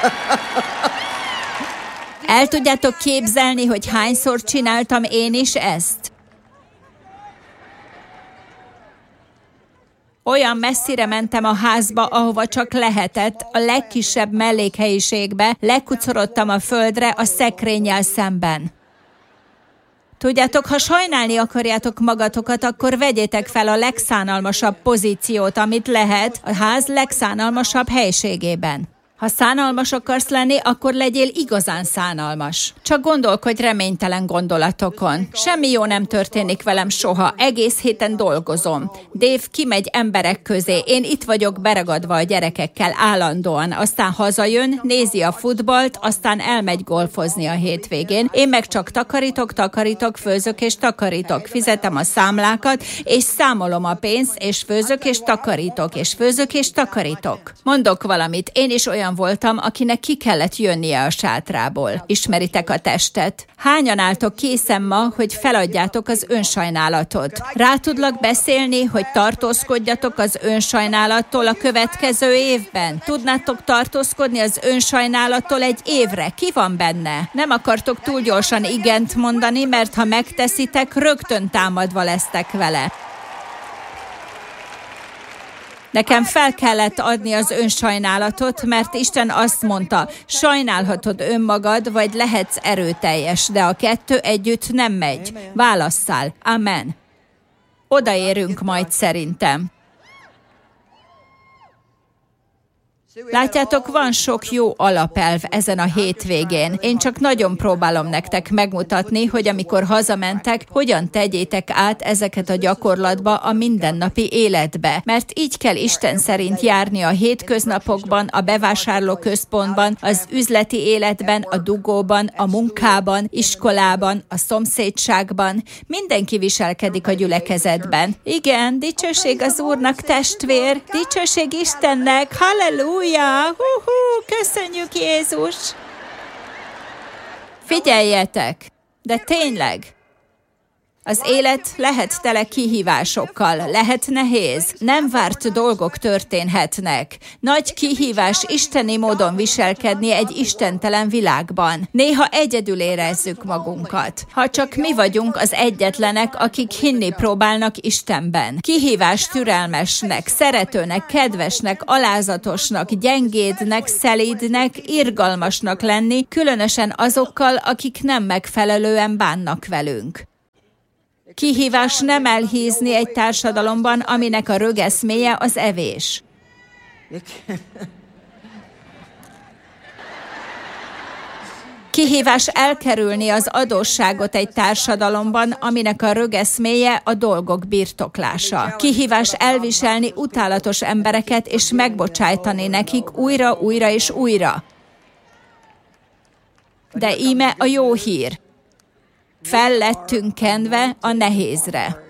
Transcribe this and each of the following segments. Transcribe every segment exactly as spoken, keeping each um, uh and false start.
El tudjátok képzelni, hogy hányszor csináltam én is ezt? Olyan messzire mentem a házba, ahova csak lehetett, a legkisebb mellékhelyiségbe, lekucorodtam a földre a szekrényel szemben. Tudjátok, ha sajnálni akarjátok magatokat, akkor vegyétek fel a legszánalmasabb pozíciót, amit lehet a ház legszánalmasabb helységében. Ha szánalmas akarsz lenni, akkor legyél igazán szánalmas. Csak gondolkodj reménytelen gondolatokon. Semmi jó nem történik velem soha. Egész héten dolgozom. Dave kimegy emberek közé. Én itt vagyok beragadva a gyerekekkel állandóan. Aztán hazajön, nézi a futballt, aztán elmegy golfozni a hétvégén. Én meg csak takarítok, takarítok, főzök és takarítok. Fizetem a számlákat, és számolom a pénzt, és főzök és takarítok, és főzök és takarítok. Mondok valamit, én is olyan voltam, akinek ki kellett jönnie a sátrából. Ismeritek a testet? Hányan álltok készen ma, hogy feladjátok az önsajnálatot? Rá tudlak beszélni, hogy tartózkodjatok az önsajnálattól a következő évben? Tudnátok tartózkodni az önsajnálattól egy évre? Ki van benne? Nem akartok túl gyorsan igent mondani, mert ha megteszitek, rögtön támadva lesztek vele. Nekem fel kellett adni az önsajnálatot, mert Isten azt mondta, sajnálhatod önmagad, vagy lehetsz erőteljes, de a kettő együtt nem megy. Válasszál. Amen. Odaérünk majd szerintem. Látjátok, van sok jó alapelv ezen a hétvégén. Én csak nagyon próbálom nektek megmutatni, hogy amikor hazamentek, hogyan tegyétek át ezeket a gyakorlatba a mindennapi életbe. Mert így kell Isten szerint járni a hétköznapokban, a bevásárlóközpontban, az üzleti életben, a dugóban, a munkában, iskolában, a szomszédságban. Mindenki viselkedik a gyülekezetben. Igen, dicsőség az Úrnak, testvér, dicsőség Istennek, halleluja! Hú-hú, köszönjük Jézus! Figyeljetek! De tényleg! Az élet lehet tele kihívásokkal, lehet nehéz, nem várt dolgok történhetnek. Nagy kihívás isteni módon viselkedni egy istentelen világban. Néha egyedül érezzük magunkat. Ha csak mi vagyunk az egyetlenek, akik hinni próbálnak Istenben. Kihívás türelmesnek, szeretőnek, kedvesnek, alázatosnak, gyengédnek, szelídnek, irgalmasnak lenni, különösen azokkal, akik nem megfelelően bánnak velünk. Kihívás nem elhízni egy társadalomban, aminek a rögeszméje az evés. Kihívás elkerülni az adósságot egy társadalomban, aminek a rögeszméje a dolgok birtoklása. Kihívás elviselni utálatos embereket és megbocsájtani nekik újra, újra és újra. De íme a jó hír. Fel lettünk kenve a nehézre.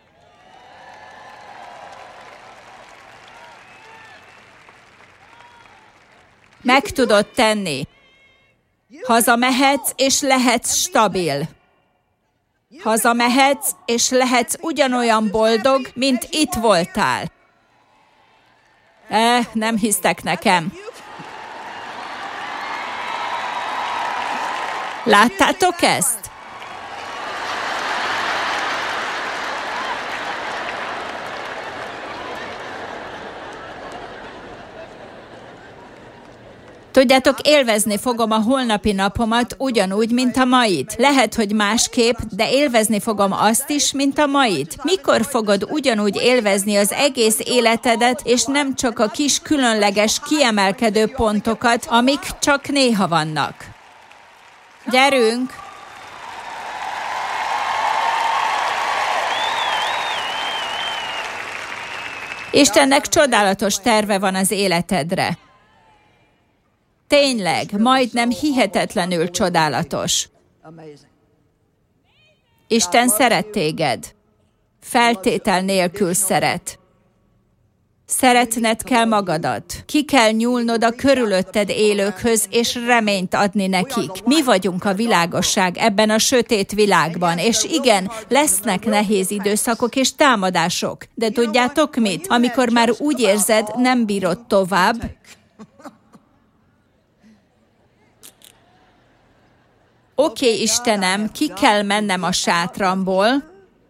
Meg tudod tenni. Hazamehetsz, és lehetsz stabil. Hazamehetsz, és lehetsz ugyanolyan boldog, mint itt voltál. Eh, nem hisztek nekem. Láttátok ezt? Tudjátok, élvezni fogom a holnapi napomat ugyanúgy, mint a mait. Lehet, hogy másképp, de élvezni fogom azt is, mint a mait. Mikor fogod ugyanúgy élvezni az egész életedet, és nem csak a kis különleges, kiemelkedő pontokat, amik csak néha vannak? Gyerünk! Istennek csodálatos terve van az életedre. Tényleg, majdnem hihetetlenül csodálatos. Isten szeret téged. Feltétel nélkül szeret. Szeretned kell magadat. Ki kell nyúlnod a körülötted élőkhöz, és reményt adni nekik. Mi vagyunk a világosság ebben a sötét világban, és igen, lesznek nehéz időszakok és támadások. De tudjátok mit? Amikor már úgy érzed, nem bírod tovább, Oké, okay, Istenem, ki kell mennem a sátramból,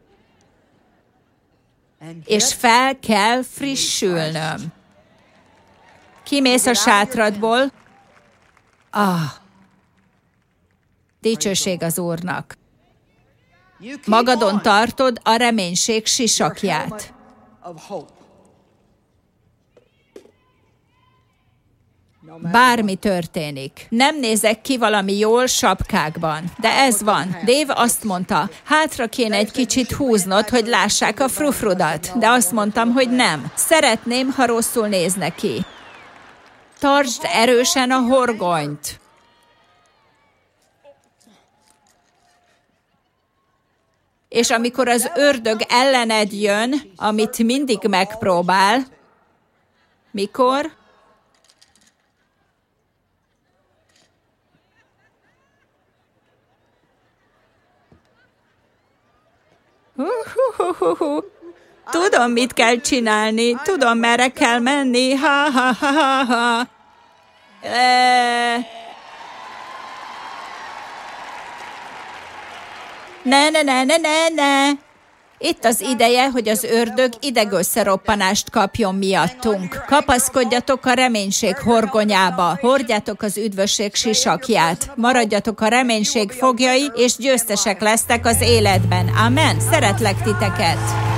és fel kell frissülnöm. Kimész a sátradból, ah, dicsőség az Úrnak. Magadon tartod a reménység sisakját. Bármi történik. Nem nézek ki valami jól sapkákban, de ez van. Dave azt mondta, hátra kéne egy kicsit húznod, hogy lássák a frufrudat, de azt mondtam, hogy nem. Szeretném, ha rosszul néznek ki. Tartsd erősen a horgonyt. És amikor az ördög ellened jön, amit mindig megpróbál, mikor? Uh-huh-huh-huh. Tudom, mit kell csinálni, tudom, merre kell menni, ha-ha-ha-ha. E... Ne, ne, ne, ne, ne, ne. Itt az ideje, hogy az ördög idegösszeroppanást kapjon miattunk. Kapaszkodjatok a reménység horgonyába, hordjátok az üdvösség sisakját, maradjatok a reménység foglyai, és győztesek lesztek az életben. Amen. Szeretlek titeket.